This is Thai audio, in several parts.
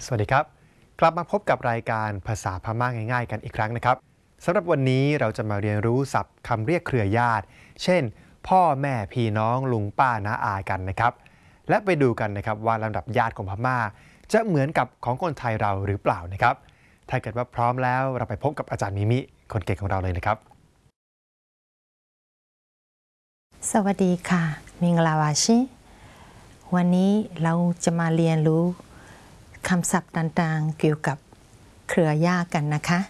สวัสดีครับกลับมาพบกับรายการภาษาพม่าง่ายๆกันอีกครั้งนะครับสำหรับวันนี้เราจะมาเรียนรู้ศัพท์คำเรียกเครือญาติเช่นพ่อแม่พี่น้องลุงป้าน้าอากันนะครับและไปดูกันนะครับว่าลำดับญาติของพม่าจะเหมือนกับของคนไทยเราหรือเปล่านะครับถ้าเกิดว่าพร้อมแล้วเราไปพบกับอาจารย์มิมิคนเก่งของเราเลยนะครับสวัสดีค่ะมิงลาวาชิวันนี้เราจะมาเรียนรู้คำศัพท์ต่างๆเกี่ยวกับเครือญาติกันนะคะ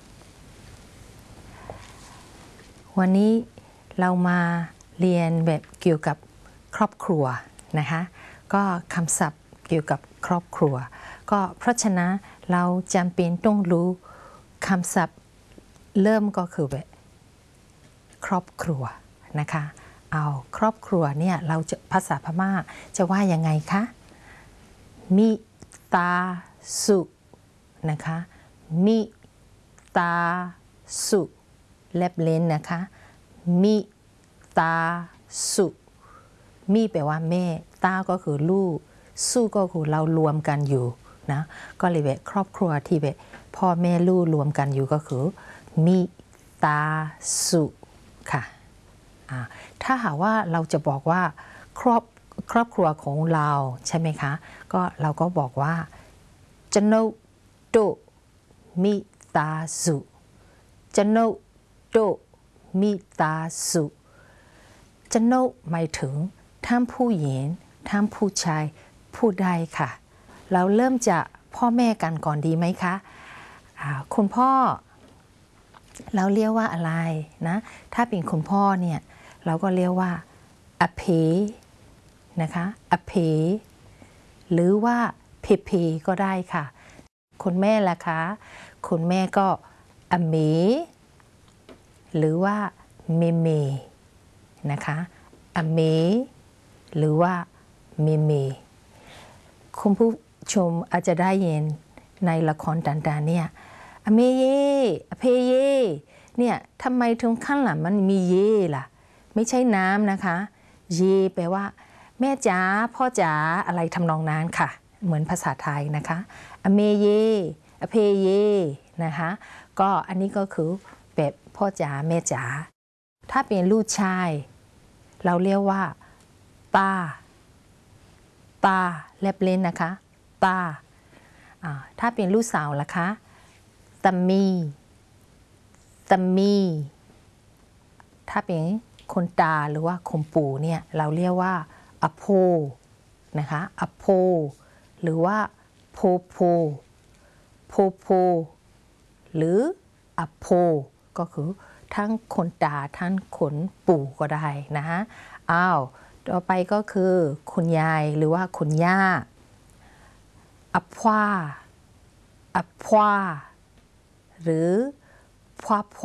วันนี้เรามาเรียนแบบเกี่ยวกับครอบครัวนะคะก็คำศัพท์เกี่ยวกับครอบครัวก็เพราะฉะนั้นเราจำเป็นต้องรู้คำศัพท์เริ่มก็คือแบบครอบครัวนะคะเอาครอบครัวเนี่ยเราจะภาษาพม่าจะว่ายังไงคะมิตาสุนะคะมิตาสุแลบเล่นนะคะมิตาสุมิแปลว่าแม่ตาก็คือลูกสุก็คือเรารวมกันอยู่นะก็เลยแบบครอบครัวที่แบบพ่อแม่ลูกรวมกันอยู่ก็คือมิตาสุค่ะถ้าหากว่าเราจะบอกว่าครอบครัวของเราใช่ไหมคะก็เราก็บอกว่าจโนโตมิตาสุจโนโตมิตาสุจโนหมายถึงทั้งผู้หญิงทั้งผู้ชายผู้ใดค่ะเราเริ่มจากพ่อแม่กันก่อนดีไหมคะคุณพ่อเราเรียกว่าอะไรนะถ้าเป็นคุณพ่อเนี่ยเราก็เรียกว่าอเพนะคะอเพหรือว่าเพเพก็ได้ค่ะคุณแม่ล่ะคะคุณแม่ก็อเมหรือว่าเมเมนะคะอเมหรือว่าเมเมคุณผู้ชมอาจจะได้ยินในละครต่างๆเนี่ยอเมเยอเพเยเนี่ยทำไมถึงข้างหลังมันมีเยล่ะไม่ใช่น้ำนะคะเยแปลว่าแม่จ๋าพ่อจ๋าอะไรทำนองนั้นค่ะเหมือนภาษาไทยนะคะอเมเยอเพเยนะคะก็อันนี้ก็คือแบบพ่อจ๋าแม่จ๋าถ้าเป็นลูกชายเราเรียกว่าตาแลบเล่นนะคะตาถ้าเป็นลูกสาวล่ะคะตามีถ้าเป็นคนตาหรือว่าคนปู่เนี่ยเราเรียกว่าอโพนะคะอโพหรือว่าโพหรืออโพก็คือทั้งคนตาทั้งคนปู่ก็ได้นะฮะต่อไปก็คือคุณยายหรือว่าคุณย่าอพวาหรือพ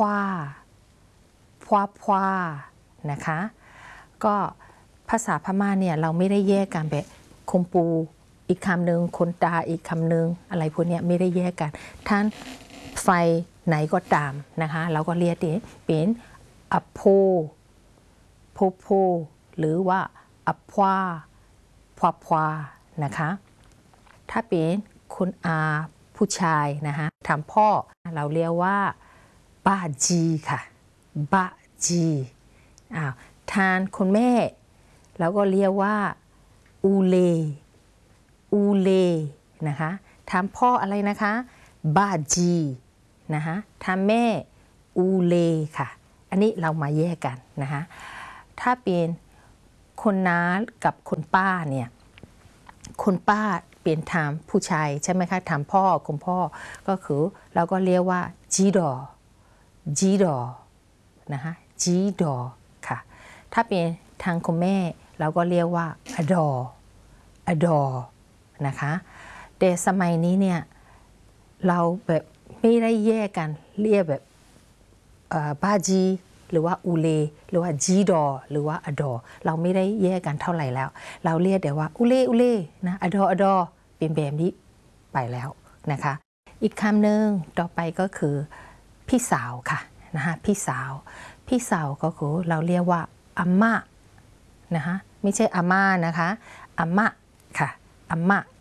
วานะคะก็ภาษาพม่าเนี่ยเราไม่ได้แยกกันแบบคนปูอีกคำหนึ่งคนตาอีกคำหนึ่งอะไรพวกนี้ไม่ได้แยกกันท่านไฟไหนก็ตามนะคะเราก็เรียกเป็นอโพหรือว่าอพวานะคะถ้าเป็นคุณอาผู้ชายนะคะถามพ่อเราเรียกว่าบ้าจีค่ะบ้าจีทานคุณแม่เราก็เรียกว่าอูเลนะคะถามพ่ออะไรนะคะบ้าจีนะคะถามแม่อูเลค่ะอันนี้เรามาแยกกันนะคะถ้าเป็นคนน้ากับคนป้าเนี่ยคนป้าเป็นถามผู้ชายใช่ไหมคะถามพ่อคุณพ่อก็คือเราก็เรียกว่าจีดอนะคะจีดอค่ะถ้าเป็นทางคุณแม่เราก็เรียกว่าอดอนะคะแต่สมัยนี้เนี่ยเราแบบไม่ได้แยกกันเรียกแบบบาจีหรือว่าอูเลหรือว่าจีดอหรือว่าอดอเราไม่ได้แยกกันเท่าไหร่แล้วเราเรียกแต่ว่าอูเลนะอดอเป็นแบบนี้ไปแล้วนะคะอีกคำหนึ่งต่อไปก็คือพี่สาวค่ะนะคะพี่สาวก็คือเราเรียกว่าอาม่านะคะไม่ใช่อาม่านะคะอาม่าค่ะอาม่า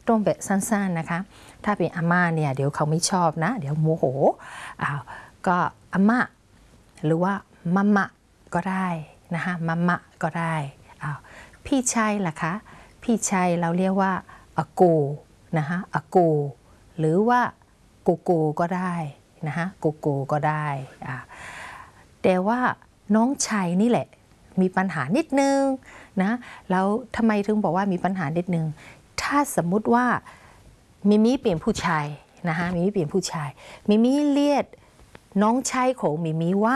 ต้องแบบสั้นๆนะคะถ้าเป็นอาม่าเนี่ยเดี๋ยวเขาไม่ชอบนะเดี๋ยวโมโหก็อาม่าหรือว่ามัมมะก็ได้นะคะมัมมะก็ได้พี่ชายล่ะคะพี่ชายเราเรียกว่าอากูนะคะอากูหรือว่ากูกูก็ได้นะคะกูกูก็ได้แต่ว่าน้องชายนี่แหละมีปัญหานิดนึงนะแล้วทำไมถึงบอกว่ามีปัญหานิดนึงถ้าสมมุติว่ามิมิเปลี่ยนผู้ชายนะคะมิมิเปลี่ยนผู้ชายมิมิเรียกน้องชายของมิมิว่า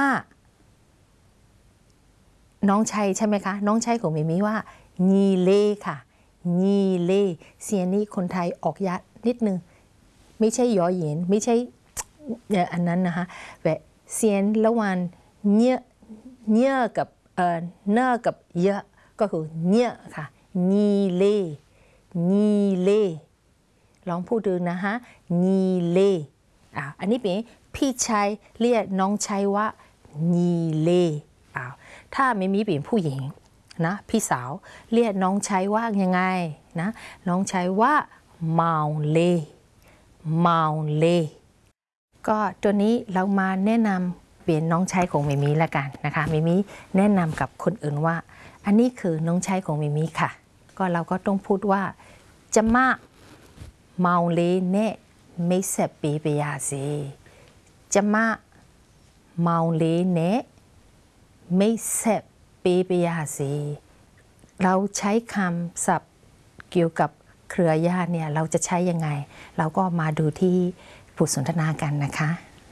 น้องชายใช่ไหมคะน้องชายของมิมิว่านีเล่ค่ะนีเล่เสียงนี้คนไทยออกยากนิดนึงไม่ใช่ยอหยินไม่ใช่อันนั้นนะคะแบบเสียงระหว่างเนื้อกับเนื้อกับเยอะก็คือเนื้อค่ะนีเล่นีเล่ลองพูดดูนะคะนีเล่อันนี้เป็นพี่ชายเรียกน้องชายว่านีเล่ถ้าไม่มีเป็นผู้หญิงนะพี่สาวเรียกน้องชายว่ายังไงนะน้องชายว่าเมาเล่เมาเล่ก็ตัวนี้เรามาแนะนำเปลี่ยนน้องชายของมิมิละกันนะคะมิมิแนะนำกับคนอื่นว่าอันนี้คือน้องชายของมิมิค่ะก็เราก็ต้องพูดว่าจะมาเมาเล่เน่ไม่เสพปีไปยาสิจะมาเมาเล่เน่ไม่เสพปีไปยาสิเราใช้คำศัพท์เกี่ยวกับเครือญาติเนี่ยเราจะใช้ยังไงเราก็มาดูที่บทสนทนากันนะคะ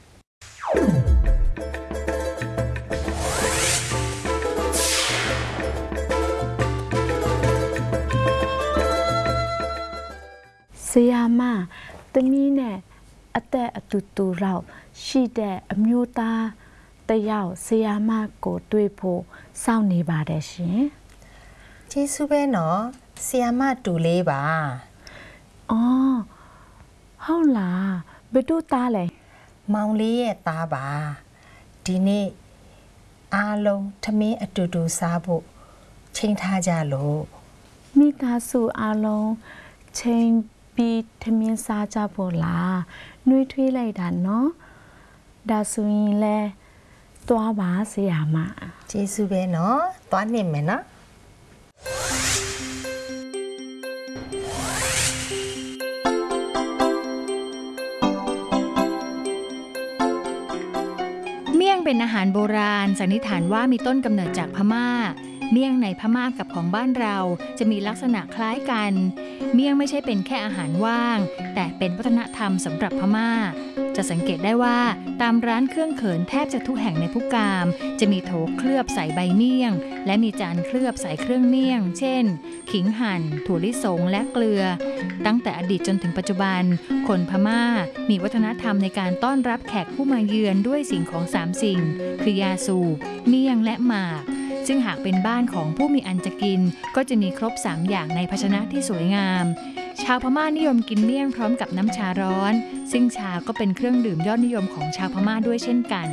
ဆရာမသမီးနဲ့အသက်အတူတူလောက်ရှိတဲ့အမျိုးသားတယောက်ဆရာမကိုတွေ့ဖို့စောင့်နေပါတယ်ရှင်ကျေးဇူးပဲနော်ဆရာမတူလေးပါ။အော်ဟုတ်လားဘယ်တို့သားလဲမောင်လေးရဲ့သားပါဒီနေ့အားလုံးထမင်းအတူတူစားဖို့ချိန်ထားကြလို့မိသားစုအားလုံးချိန်ပြီးထမင်းစားကြဖို့လားနှွေးထွေးလိုက်တာနော်ဒါဆိုရင်လဲသွားပါဆရာမကျေးဇူးပဲနော်သွားနေမယ်နော်เมี่ยงเป็นอาหารโบราณสันนิษฐานว่ามีต้นกำเนิดจากพม่าเมี่ยงในพม่ากับของบ้านเราจะมีลักษณะคล้ายกันเมี่ยงไม่ใช่เป็นแค่อาหารว่างแต่เป็นวัฒนธรรมสำหรับพม่าจะสังเกตได้ว่าตามร้านเครื่องเขินแทบจะทุกแห่งในพุกามจะมีโถเคลือบใส่ใบเมี่ยงและมีจานเคลือบใส่เครื่องเมี่ยงเช่นขิงหั่นถั่วลิสงและเกลือตั้งแต่อดีตจนถึงปัจจุบันคนพม่ามีวัฒนธรรมในการต้อนรับแขกผู้มาเยือนด้วยสิ่งของ3สิ่งคือยาสูบเมี่ยงและหมากซึ่งหากเป็นบ้านของผู้มีอันจะกินก็จะมีครบ3อย่างในภาชนะที่สวยงามชาวพม่านิยมกินเมี่ยงพร้อมกับน้ำชาร้อนซึ่งชาก็เป็นเครื่องดื่มยอดนิยมของชาวพม่าด้วยเช่นกัน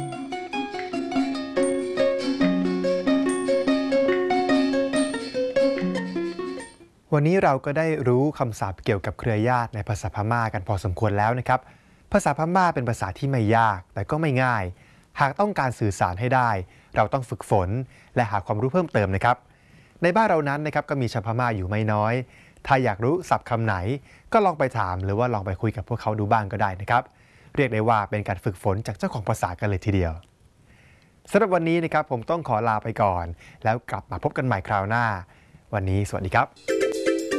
วันนี้เราก็ได้รู้คำศัพท์เกี่ยวกับเครือญาติในภาษาพม่ากันพอสมควรแล้วนะครับภาษาพม่าเป็นภาษาที่ไม่ยากแต่ก็ไม่ง่ายหากต้องการสื่อสารให้ได้เราต้องฝึกฝนและหาความรู้เพิ่มเติมนะครับในบ้านเรานั้นนะครับก็มีชาวพม่าอยู่ไม่น้อยถ้าอยากรู้ศัพท์คำไหนก็ลองไปถามหรือว่าลองไปคุยกับพวกเขาดูบ้างก็ได้นะครับเรียกได้ว่าเป็นการฝึกฝนจากเจ้าของภาษากันเลยทีเดียวสำหรับวันนี้นะครับผมต้องขอลาไปก่อนแล้วกลับมาพบกันใหม่คราวหน้าวันนี้สวัสดีครับ